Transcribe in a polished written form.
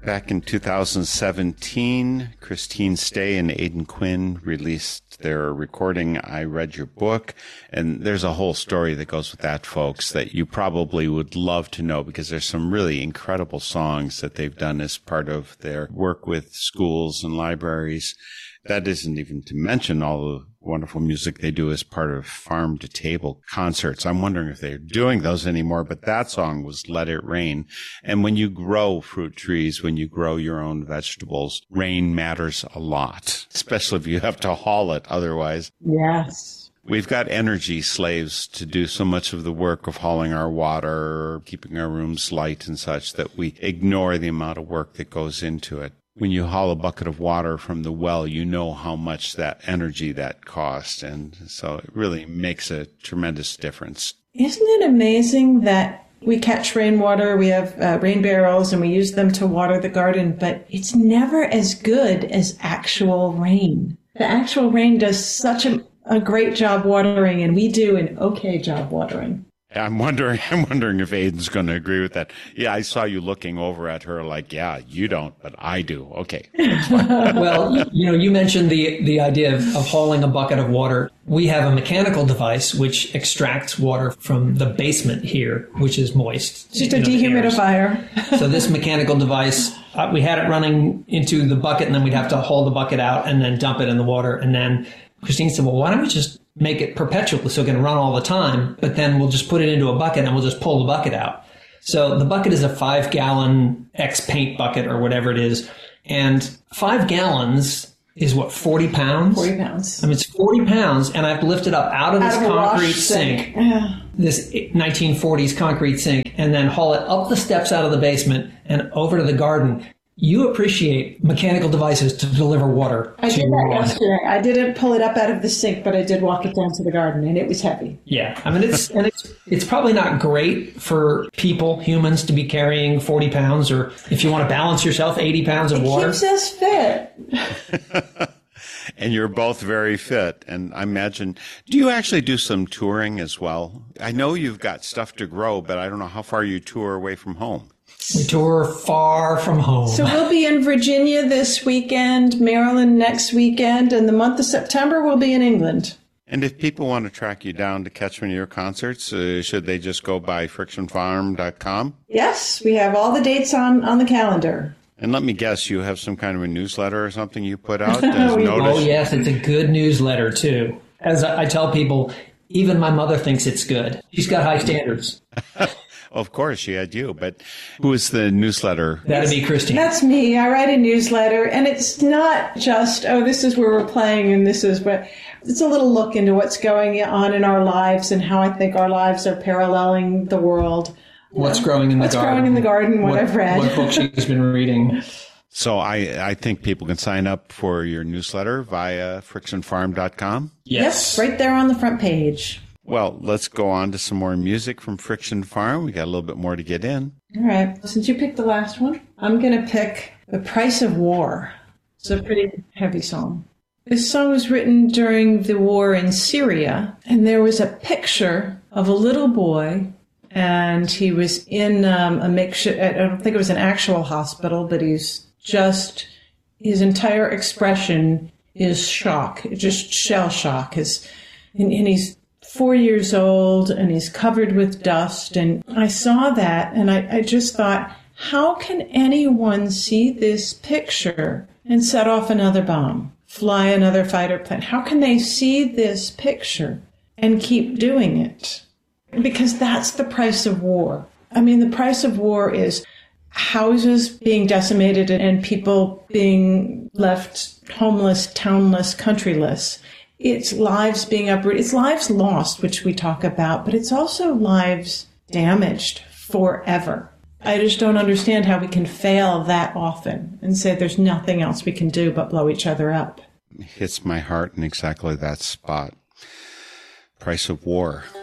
Back in 2017, Christine Stay and Aidan Quinn released their recording, I Read Your Book. And there's a whole story that goes with that, folks, that you probably would love to know, because there's some really incredible songs that they've done as part of their work with schools and libraries. That isn't even to mention all the wonderful music they do as part of farm to table concerts. I'm wondering if they're doing those anymore, but that song was Let It Rain. And when you grow fruit trees, when you grow your own vegetables, rain matters a lot, especially if you have to haul it otherwise. Yes. We've got energy slaves to do so much of the work of hauling our water, keeping our rooms light and such, that we ignore the amount of work that goes into it. When you haul a bucket of water from the well, you know how much that energy that cost. And so it really makes a tremendous difference. Isn't it amazing that we catch rainwater, we have rain barrels, and we use them to water the garden, but it's never as good as actual rain. The actual rain does such a great job watering, and we do an okay job watering. I'm wondering if Aidan's going to agree with that. Yeah, I saw you looking over at her like, yeah, you don't, but I do. Okay. Well, you mentioned the idea of hauling a bucket of water. We have a mechanical device which extracts water from the basement here, which is moist. It's just a dehumidifier. So this mechanical device, we had it running into the bucket, and then we'd have to haul the bucket out and then dump it in the water. And then Christine said, well, why don't we just make it perpetual so it can run all the time, but then we'll just put it into a bucket and we'll just pull the bucket out. So the bucket is a 5-gallon X paint bucket or whatever it is. And 5 gallons is what, 40 pounds? 40 pounds. I mean, it's 40 pounds, and I have to lift it up out of this concrete sink, this 1940s concrete sink, and then haul it up the steps out of the basement and over to the garden. You appreciate mechanical devices to deliver water. I did that yesterday. I didn't pull it up out of the sink, but I did walk it down to the garden, and it was heavy. Yeah, I mean, it's probably not great for humans, to be carrying 40 pounds, or if you want to balance yourself, 80 pounds of water. It keeps us fit. And you're both very fit. And I imagine, do you actually do some touring as well? I know you've got stuff to grow, but I don't know how far you tour away from home. We tour far from home. So we'll be in Virginia this weekend, Maryland next weekend, and the month of September we'll be in England. And if people want to track you down to catch one of your concerts, should they just go by frictionfarm.com? Yes, we have all the dates on the calendar. And let me guess, you have some kind of a newsletter or something you put out? Oh, yes, it's a good newsletter, too. As I tell people, even my mother thinks it's good. She's got high standards. Of course, she had you, but who is the newsletter? That'd be Christine. That's me. I write a newsletter, and it's not just, this is where we're playing, and this is where... It's a little look into what's going on in our lives and how I think our lives are paralleling the world. What's growing in the garden. What's growing in the garden, what I've read. What book she's been reading. So I think people can sign up for your newsletter via frictionfarm.com? Yes, right there on the front page. Well, let's go on to some more music from Friction Farm. We got a little bit more to get in. All right. Since you picked the last one, I'm going to pick The Price of War. It's a pretty heavy song. This song was written during the war in Syria, and there was a picture of a little boy, and he was in a makeshift, I don't think it was an actual hospital, but his entire expression is shock, just shell shock. And he's 4 years old, and he's covered with dust. And I saw that, and I just thought, how can anyone see this picture and set off another bomb, fly another fighter plane? How can they see this picture and keep doing it? Because that's the price of war. I mean, the price of war is houses being decimated and people being left homeless, townless, countryless. It's lives being uprooted. It's lives lost, which we talk about, but it's also lives damaged forever. I just don't understand how we can fail that often and say there's nothing else we can do but blow each other up. It hits my heart in exactly that spot. Price of War.